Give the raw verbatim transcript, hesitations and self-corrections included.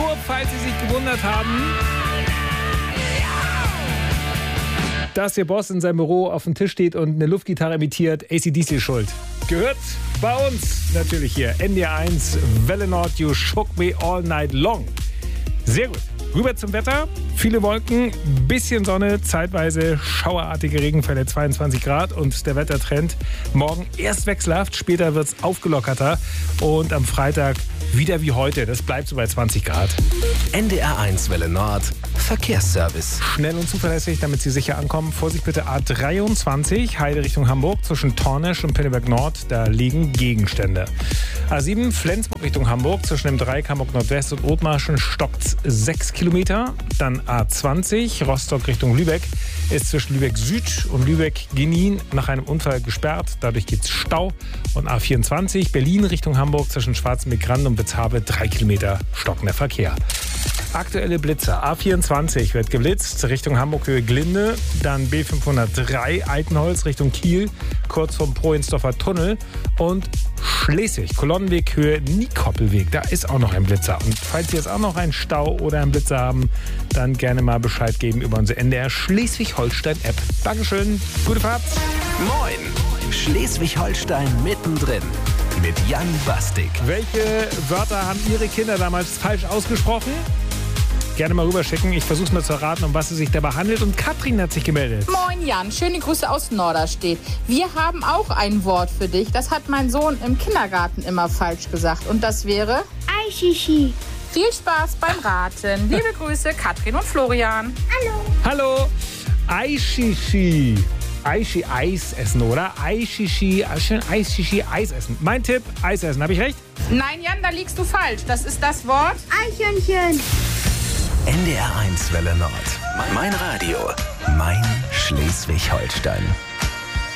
Nur falls Sie sich gewundert haben, dass Ihr Boss in seinem Büro auf dem Tisch steht und eine Luftgitarre imitiert, A C D C ist schuld. Gehört bei uns natürlich hier. N D R eins, Welle Nord, You Shook Me All Night Long. Sehr gut. Rüber zum Wetter. Viele Wolken, bisschen Sonne, zeitweise schauerartige Regenfälle, zweiundzwanzig Grad. Und der Wettertrend morgen erst wechselhaft, später wird es aufgelockerter. Und am Freitag wieder wie heute. Das bleibt so bei zwanzig Grad. N D R eins Welle Nord, Verkehrsservice. Schnell und zuverlässig, damit Sie sicher ankommen. Vorsicht bitte A dreiundzwanzig, Heide Richtung Hamburg. Zwischen Tornisch und Pinneberg Nord, da liegen Gegenstände. A sieben, Flensburg Richtung Hamburg. Zwischen dem Dreieck Hamburg Nordwest und Othmarschen stockt sechs Kilometer. Dann A zwanzig, Rostock Richtung Lübeck. Ist zwischen Lübeck Süd und Lübeck Genin nach einem Unfall gesperrt. Dadurch gibt es Stau. Und A vierundzwanzig, Berlin Richtung Hamburg. Zwischen Schwarzenbeck Grand und Witzhabe drei Kilometer stockender Verkehr. Aktuelle Blitzer. A vierundzwanzig wird geblitzt Richtung Hamburg Höhe Glinde. Dann B fünfhundertdrei Altenholz Richtung Kiel, kurz vom Prohensdorfer Tunnel. Und Schleswig, Kolonnenweg Höhe Niekoppelweg. Da ist auch noch ein Blitzer. Und falls Sie jetzt auch noch einen Stau oder einen Blitzer haben, dann gerne mal Bescheid geben über unsere N D R Schleswig-Holstein-App. Dankeschön, gute Fahrt. Moin, Schleswig-Holstein mittendrin. Mit Jan Bastik. Welche Wörter haben Ihre Kinder damals falsch ausgesprochen? Gerne mal rüberschicken. Ich versuche mal zu erraten, um was es sich dabei handelt. Und Katrin hat sich gemeldet. Moin Jan, schöne Grüße aus Norderstedt. Wir haben auch ein Wort für dich. Das hat mein Sohn im Kindergarten immer falsch gesagt. Und das wäre? Aishishi. Viel Spaß beim Raten. Liebe Grüße, Katrin und Florian. Hallo. Hallo. Aishishi. Aishi, Eis essen, oder? Aishishi, schön Aishishi, Eis essen. Mein Tipp, Eis essen. Habe ich recht? Nein, Jan, da liegst du falsch. Das ist das Wort Eichhörnchen. N D R eins Welle Nord. Mein Radio. Mein Schleswig-Holstein.